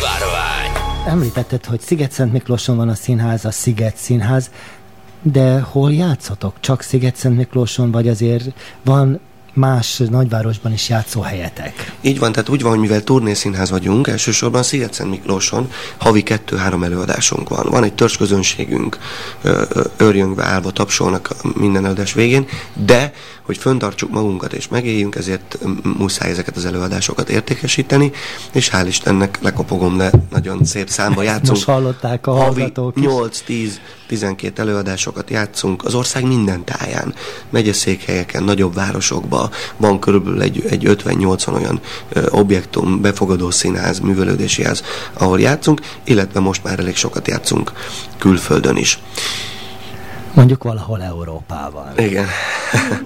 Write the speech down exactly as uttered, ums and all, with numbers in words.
Szivárvány. Említetted, hogy Sziget-Szentmiklóson van a színház, a Sziget Színház, de hol játszotok? Csak Sziget-Szentmiklóson, vagy azért van más nagyvárosban is játszóhelyetek? Így van, tehát úgy van, hogy mivel turnészínház vagyunk, elsősorban Sziget-Szentmiklóson havi kettő-három előadásunk van. Van egy törzsközönségünk, örjöngve állva tapsolnak minden előadás végén, de hogy föntartsuk magunkat és megéljünk, ezért muszáj ezeket az előadásokat értékesíteni, és hál' Istennek lekopogom, de nagyon szép számba játszunk. Most hallották a hallgatók is. nyolc-tíz-tizenkét előadásokat játszunk az ország minden táján, megyeszékhelyeken, nagyobb városokban. Van körülbelül egy, egy ötven-nyolcvan olyan ö, objektum, befogadó színház, művelődési ház, ahol játszunk, illetve most már elég sokat játszunk külföldön is. Mondjuk valahol Európában. Igen.